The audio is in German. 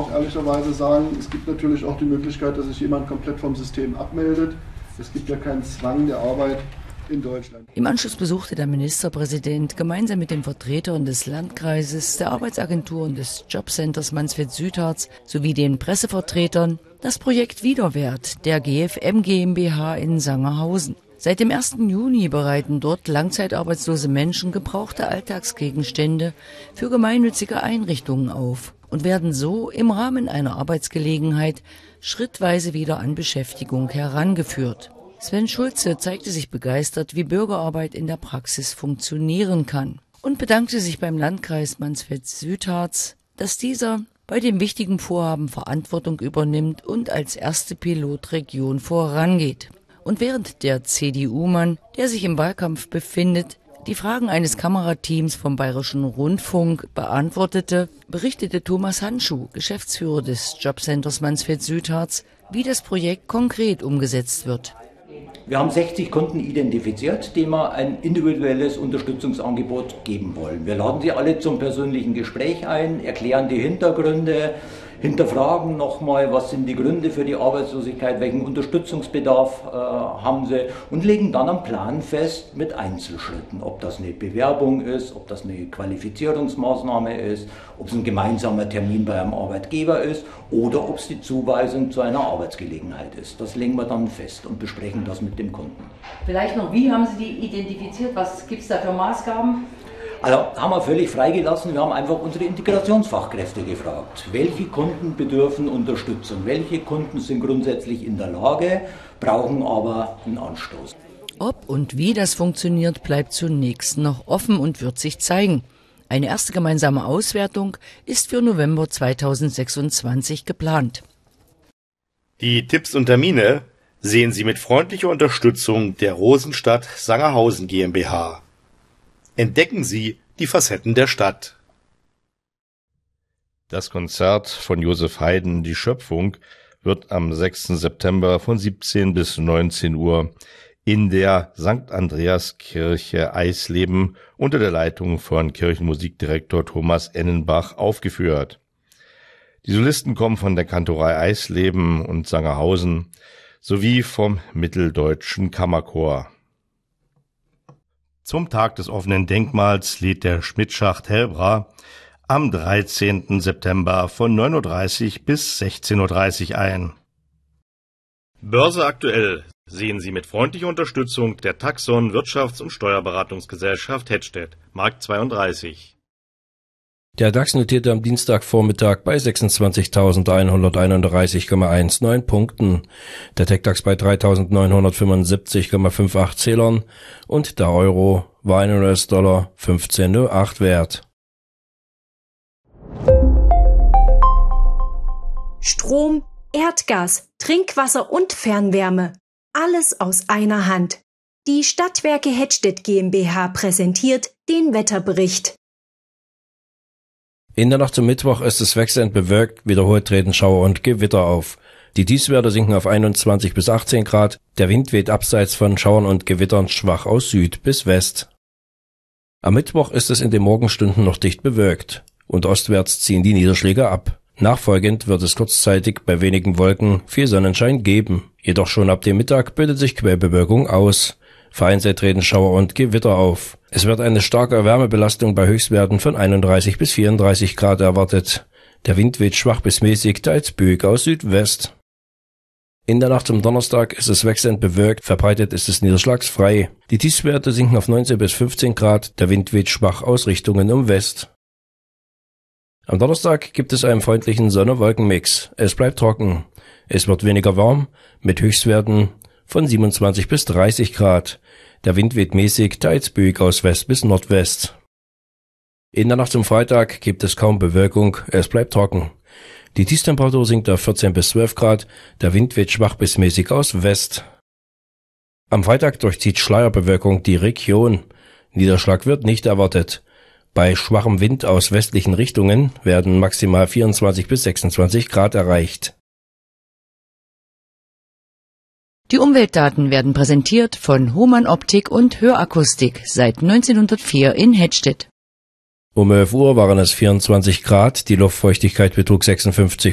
auch ehrlicherweise sagen, es gibt natürlich auch die Möglichkeit, dass sich jemand komplett vom System abmeldet. Es gibt ja keinen Zwang der Arbeit in Deutschland. Im Anschluss besuchte der Ministerpräsident gemeinsam mit den Vertretern des Landkreises, der Arbeitsagentur und des Jobcenters Mansfeld-Südharz sowie den Pressevertretern das Projekt Widerwert der GFM GmbH in Sangerhausen. Seit dem 1. Juni bereiten dort langzeitarbeitslose Menschen gebrauchte Alltagsgegenstände für gemeinnützige Einrichtungen auf und werden so im Rahmen einer Arbeitsgelegenheit schrittweise wieder an Beschäftigung herangeführt. Sven Schulze zeigte sich begeistert, wie Bürgerarbeit in der Praxis funktionieren kann und bedankte sich beim Landkreis Mansfeld-Südharz, dass dieser bei dem wichtigen Vorhaben Verantwortung übernimmt und als erste Pilotregion vorangeht. Und während der CDU-Mann, der sich im Wahlkampf befindet, die Fragen eines Kamerateams vom Bayerischen Rundfunk beantwortete, berichtete Thomas Handschuh, Geschäftsführer des Jobcenters Mansfeld-Südharz, wie das Projekt konkret umgesetzt wird. Wir haben 60 Kunden identifiziert, denen wir ein individuelles Unterstützungsangebot geben wollen. Wir laden sie alle zum persönlichen Gespräch ein, erklären die Hintergründe, hinterfragen nochmal, was sind die Gründe für die Arbeitslosigkeit, welchen Unterstützungsbedarf haben sie und legen dann einen Plan fest mit Einzelschritten, ob das eine Bewerbung ist, ob das eine Qualifizierungsmaßnahme ist, ob es ein gemeinsamer Termin bei einem Arbeitgeber ist oder ob es die Zuweisung zu einer Arbeitsgelegenheit ist. Das legen wir dann fest und besprechen das mit dem Kunden. Vielleicht noch, wie haben Sie die identifiziert? Was gibt es da für Maßgaben? Also haben wir völlig freigelassen, wir haben einfach unsere Integrationsfachkräfte gefragt. Welche Kunden bedürfen Unterstützung? Welche Kunden sind grundsätzlich in der Lage, brauchen aber einen Anstoß? Ob und wie das funktioniert, bleibt zunächst noch offen und wird sich zeigen. Eine erste gemeinsame Auswertung ist für November 2026 geplant. Die Tipps und Termine sehen Sie mit freundlicher Unterstützung der Rosenstadt Sangerhausen GmbH. Entdecken Sie die Facetten der Stadt. Das Konzert von Josef Haydn, Die Schöpfung, wird am 6. September von 17 bis 19 Uhr in der St. Andreaskirche Eisleben unter der Leitung von Kirchenmusikdirektor Thomas Ennenbach aufgeführt. Die Solisten kommen von der Kantorei Eisleben und Sangerhausen sowie vom Mitteldeutschen Kammerchor. Zum Tag des offenen Denkmals lädt der Schmidtschacht Helbra am 13. September von 9.30 Uhr bis 16.30 Uhr ein. Börse aktuell sehen Sie mit freundlicher Unterstützung der Taxon Wirtschafts- und Steuerberatungsgesellschaft Hettstedt, Markt 32. Der DAX notierte am Dienstagvormittag bei 26.131,19 Punkten, der TechDAX bei 3.975,58 Zählern und der Euro war ein US-Dollar 15,08 wert. Strom, Erdgas, Trinkwasser und Fernwärme. Alles aus einer Hand. Die Stadtwerke Hettstedt GmbH präsentiert den Wetterbericht. In der Nacht zum Mittwoch ist es wechselnd bewölkt, wiederholt treten Schauer und Gewitter auf. Die Tiefstwerte sinken auf 21 bis 18 Grad, der Wind weht abseits von Schauern und Gewittern schwach aus Süd bis West. Am Mittwoch ist es in den Morgenstunden noch dicht bewölkt und ostwärts ziehen die Niederschläge ab. Nachfolgend wird es kurzzeitig bei wenigen Wolken viel Sonnenschein geben, jedoch schon ab dem Mittag bildet sich Quellbewölkung aus. Vereinzelt treten Schauer und Gewitter auf. Es wird eine starke Wärmebelastung bei Höchstwerten von 31 bis 34 Grad erwartet. Der Wind weht schwach bis mäßig, teils böig aus Südwest. In der Nacht zum Donnerstag ist es wechselnd bewölkt, verbreitet ist es niederschlagsfrei. Die Tiefstwerte sinken auf 19 bis 15 Grad, der Wind weht schwach aus Richtungen um West. Am Donnerstag gibt es einen freundlichen Sonne-Wolken-Mix. Es bleibt trocken. Es wird weniger warm, mit Höchstwerten von 27 bis 30 Grad. Der Wind weht mäßig, teils böig aus West bis Nordwest. In der Nacht zum Freitag gibt es kaum Bewölkung, es bleibt trocken. Die Tiefstemperatur sinkt auf 14 bis 12 Grad, der Wind weht schwach bis mäßig aus West. Am Freitag durchzieht Schleierbewölkung die Region. Niederschlag wird nicht erwartet. Bei schwachem Wind aus westlichen Richtungen werden maximal 24 bis 26 Grad erreicht. Die Umweltdaten werden präsentiert von Hohmann Optik und Hörakustik seit 1904 in Hettstedt. Um 11 Uhr waren es 24 Grad, die Luftfeuchtigkeit betrug 56%.